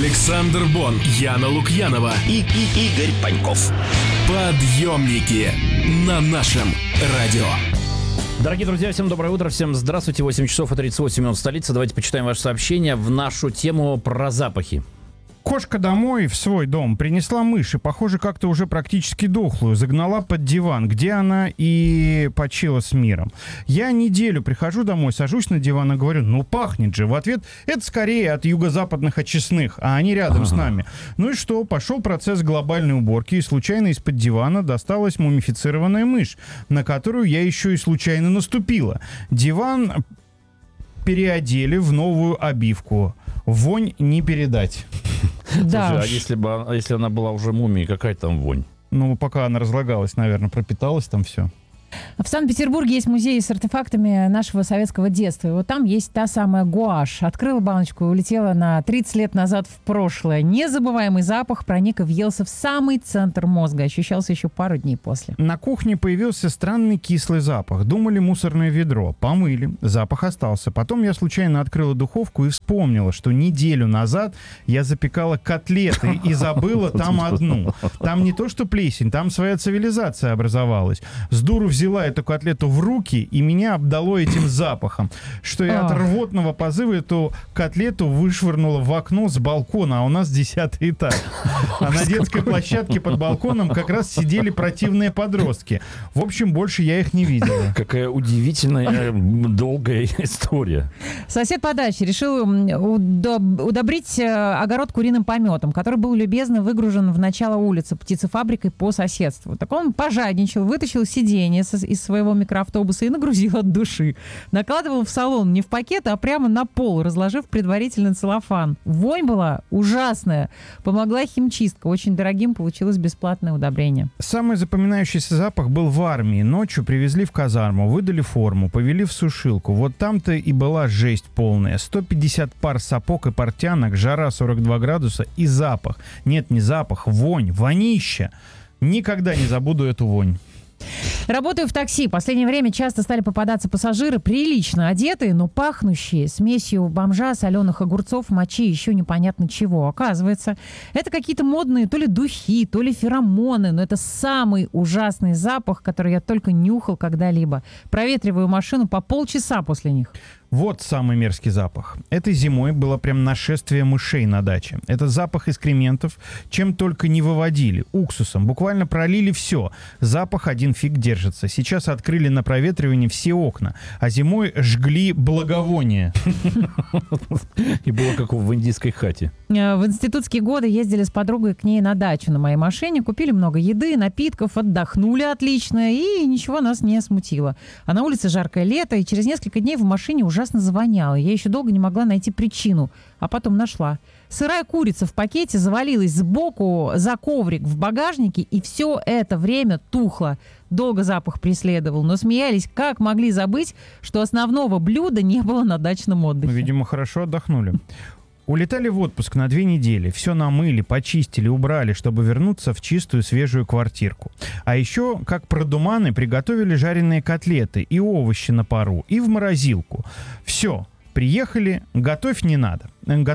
Александр Бон, Яна Лукьянова и Игорь Паньков. Подъемники на нашем радио. Дорогие друзья, всем доброе утро, всем здравствуйте. 8 часов и 38 минут в столице. Давайте почитаем ваши сообщения в нашу тему про запахи. Кошка домой в свой дом принесла мышь и, похоже, как-то уже практически дохлую. Загнала под диван, где она и почила с миром. Я неделю прихожу домой, сажусь на диван и говорю, ну пахнет же. В ответ, это скорее от юго-западных очистных, а они рядом с нами. Ну и что? Пошел процесс глобальной уборки, и случайно из-под дивана досталась мумифицированная мышь, на которую я еще и случайно наступила. Диван переодели в новую обивку. Вонь не передать. Да. Слушай, а если она была уже мумией, какая там вонь? Ну, пока она разлагалась, наверное, пропиталась там все. В Санкт-Петербурге есть музей с артефактами нашего советского детства. И вот там есть та самая гуашь. Открыла баночку и улетела на 30 лет назад в прошлое. Незабываемый запах проник и въелся в самый центр мозга. Ощущался еще пару дней после. На кухне появился странный кислый запах. Думали, мусорное ведро. Помыли. Запах остался. Потом я случайно открыла духовку и вспомнила, что неделю назад я запекала котлеты и забыла там одну. Там не то что плесень, там своя цивилизация образовалась. С дуру взяла эту котлету в руки, и меня обдало этим запахом, что я от рвотного позыва эту котлету вышвырнула в окно с балкона, а у нас 10-й этаж. А на детской площадке под балконом как раз сидели противные подростки. В общем, больше я их не видела. Какая удивительная, долгая история. Сосед по даче решил удобрить огород куриным пометом, который был любезно выгружен в начало улицы птицефабрикой по соседству. Так он пожадничал, вытащил сиденье из своего микроавтобуса и нагрузил от души. Накладывал в салон не в пакет, а прямо на пол, разложив предварительно целлофан. Вонь была ужасная. Помогла химчистка. Очень дорогим получилось бесплатное удобрение. Самый запоминающийся запах был в армии. Ночью привезли в казарму, выдали форму, повели в сушилку. Вот там-то и была жесть полная. 150 пар сапог и портянок, жара 42 градуса и запах. Нет, не запах, вонь, вонища. Никогда не забуду эту вонь. Работаю в такси. В последнее время часто стали попадаться пассажиры, прилично одетые, но пахнущие смесью бомжа, соленых огурцов, мочи, еще непонятно чего. Оказывается, это какие-то модные то ли духи, то ли феромоны, но это самый ужасный запах, который я только нюхал когда-либо. Проветриваю машину по полчаса после них. Вот самый мерзкий запах. Этой зимой было прям нашествие мышей на даче. Это запах экскрементов, чем только не выводили. Уксусом. Буквально пролили все. Запах один фиг держится. Сейчас открыли на проветривание все окна. А зимой жгли благовония. И было как в индийской хате. В институтские годы ездили с подругой к ней на дачу на моей машине. Купили много еды, напитков, отдохнули отлично. И ничего нас не смутило. А на улице жаркое лето, и через несколько дней в машине ужасно завоняло. Я еще долго не могла найти причину, а потом нашла. Сырая курица в пакете завалилась сбоку за коврик в багажнике, и все это время тухло. Долго запах преследовал, но смеялись, как могли забыть, что основного блюда не было на дачном отдыхе. Видимо, хорошо отдохнули. Улетали в отпуск на 2 недели, все намыли, почистили, убрали, чтобы вернуться в чистую свежую квартирку. А еще, как продуманы, приготовили жареные котлеты и овощи на пару, и в морозилку. Все, приехали, готовить не надо.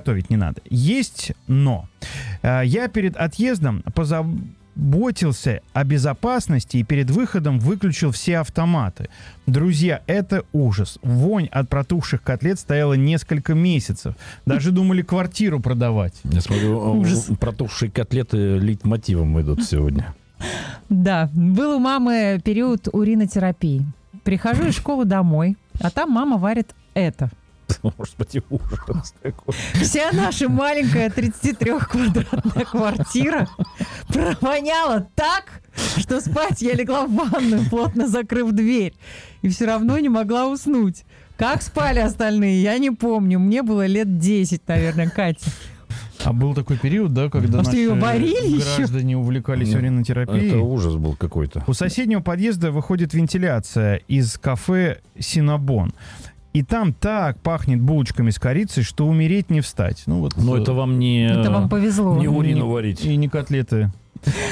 Есть но. Я перед отъездом позаботился о безопасности и перед выходом выключил все автоматы. Друзья, это ужас. Вонь от протухших котлет стояла несколько месяцев. Даже думали квартиру продавать. Я смотрю, протухшие котлеты лейтмотивом идут сегодня. Да, был у мамы период уринотерапии. Прихожу из школы домой, а там мама варит это. Господи, ужас такой. Вся наша маленькая 33-квадратная квартира провоняла так, что спать я легла в ванную, плотно закрыв дверь. И все равно не могла уснуть. Как спали остальные, я не помню. Мне было лет 10, наверное, Катя. А был такой период, да, когда наши граждане увлекались уринотерапией. Это ужас был какой-то. У соседнего подъезда выходит вентиляция из кафе «Синабон». И там так пахнет булочками с корицей, что умереть не встать. Ну, вот, но это вам не... Это вам повезло. Не урину варить. И не котлеты.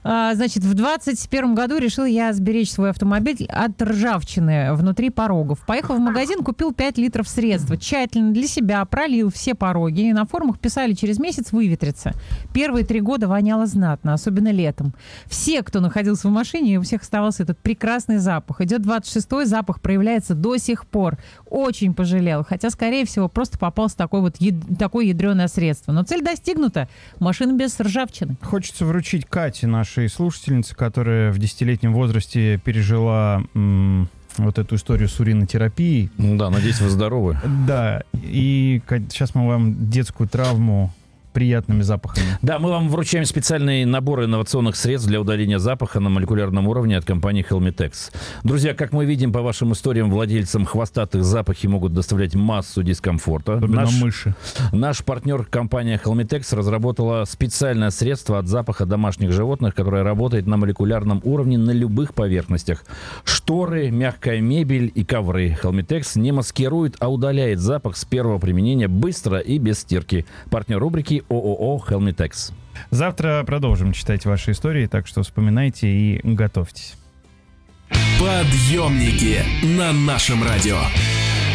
Значит, в 21 году решил я сберечь свой автомобиль от ржавчины внутри порогов. Поехал в магазин, купил 5 литров средства. Тщательно для себя пролил все пороги. И на форумах писали, через месяц выветрится. Первые 3 года воняло знатно, особенно летом. Все, кто находился в машине, у всех оставался этот прекрасный запах. Идет 26-й, запах проявляется до сих пор. Очень пожалел. Хотя, скорее всего, просто попалось такое ядреное средство. Но цель достигнута. Машина без ржавчины. Хочется вручить Кате, нашей слушательнице, которая в 10-летнем возрасте пережила вот эту историю с уринотерапией. Да, надеюсь, вы здоровы. Да, и сейчас мы вам детскую травму приятными запахами. Да, мы вам вручаем специальные наборы инновационных средств для удаления запаха на молекулярном уровне от компании Helmitex. Друзья, как мы видим по вашим историям, владельцам хвостатых запахи могут доставлять массу дискомфорта. Мыши. Наш партнер компания Helmitex разработала специальное средство от запаха домашних животных, которое работает на молекулярном уровне на любых поверхностях. Шторы, мягкая мебель и ковры. Helmitex не маскирует, а удаляет запах с первого применения быстро и без стирки. Партнер рубрики ООО Helmitex. Завтра продолжим читать ваши истории, так что вспоминайте и готовьтесь. Подъемники на нашем радио.